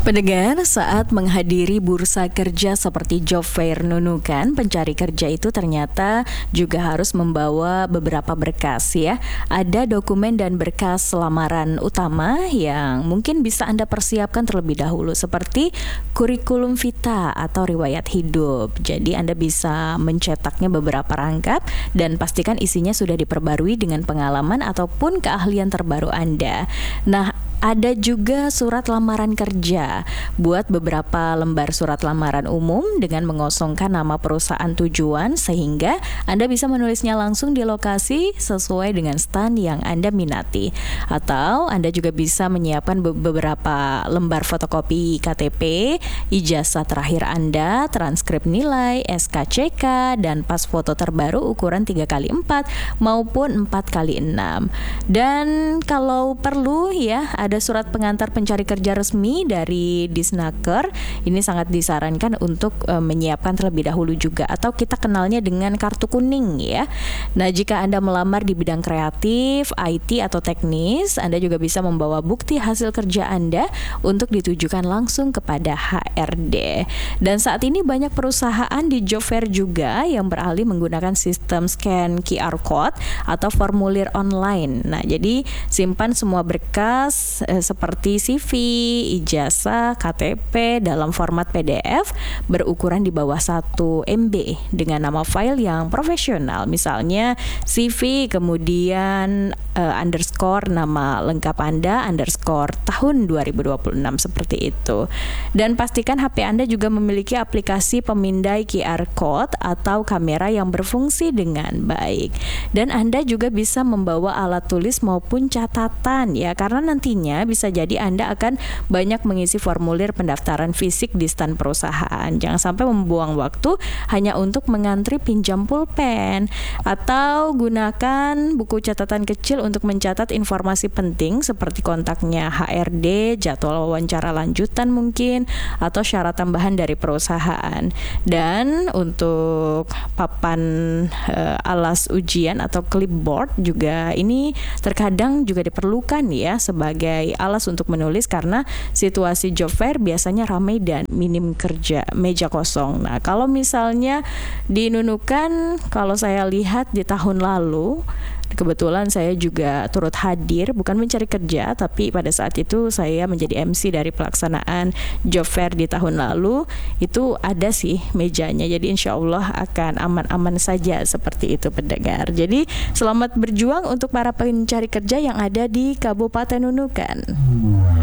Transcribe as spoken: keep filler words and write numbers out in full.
Pendengar, saat menghadiri bursa kerja seperti job fair Nunukan, pencari kerja itu ternyata juga harus membawa beberapa berkas ya. Ada dokumen dan berkas lamaran utama yang mungkin bisa Anda persiapkan terlebih dahulu seperti kurikulum vita atau riwayat hidup. Jadi Anda bisa mencetaknya beberapa rangkap dan pastikan isinya sudah diperbarui dengan pengalaman ataupun keahlian terbaru Anda. Nah, ada juga surat lamaran kerja. Buat beberapa lembar surat lamaran umum dengan mengosongkan nama perusahaan tujuan sehingga Anda bisa menulisnya langsung di lokasi sesuai dengan stand yang Anda minati. Atau Anda juga bisa menyiapkan be- beberapa lembar fotokopi K T P, ijazah terakhir Anda, transkrip nilai, S K C K, dan pas foto terbaru ukuran tiga kali empat maupun empat kali enam. Dan kalau perlu ya, ada surat pengantar pencari kerja resmi dari Disnaker. Ini sangat disarankan untuk e, menyiapkan terlebih dahulu juga, atau kita kenalnya dengan kartu kuning ya. Nah, jika Anda melamar di bidang kreatif, I T atau teknis, Anda juga bisa membawa bukti hasil kerja Anda untuk ditujukan langsung kepada H R D. Dan saat ini banyak perusahaan di job fair juga yang beralih menggunakan sistem scan Q R code atau formulir online. Nah, jadi simpan semua berkas eh, seperti C V, ijazah, K T P dalam format P D F berukuran di bawah satu M B dengan nama file yang profesional. Misalnya C V kemudian uh, underscore nama lengkap Anda underscore tahun dua ribu dua puluh enam seperti itu. Dan pastikan H P Anda juga memiliki aplikasi pemindai Q R code atau kamera yang berfungsi dengan baik. Dan Anda juga bisa membawa alat tulis maupun catatan ya, karena nantinya bisa jadi Anda akan banyak mengisi formulir pendaftaran fisik di stand perusahaan. Jangan sampai membuang waktu hanya untuk mengantri pinjam pulpen, atau gunakan buku catatan kecil untuk mencatat informasi penting seperti kontaknya H R D, jadwal wawancara lanjutan mungkin, atau syarat tambahan dari perusahaan. Dan untuk papan e, alas ujian atau clipboard juga ini terkadang juga diperlukan ya sebagai alas untuk menulis, karena situasi job fair biasanya ramai dan minim kerja, meja kosong. Nah, kalau misalnya di Nunukan, kalau saya lihat di tahun lalu, kebetulan saya juga turut hadir, bukan mencari kerja, tapi pada saat itu saya menjadi M C dari pelaksanaan job fair di tahun lalu. Itu ada sih mejanya, jadi insya Allah akan aman-aman saja seperti itu pendengar. Jadi selamat berjuang untuk para pencari kerja yang ada di Kabupaten Nunukan.